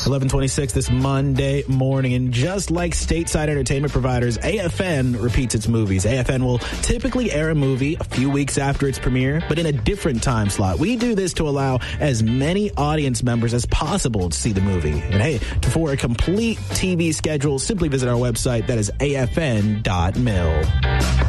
11:26 this Monday morning. And just like stateside entertainment providers, AFN repeats its movies. AFN will typically air a movie a few weeks after its premiere, but in a different time slot. We do this to allow as many audience members as possible to see the movie. And hey, for a complete TV schedule, simply visit our website. That is afn.mil.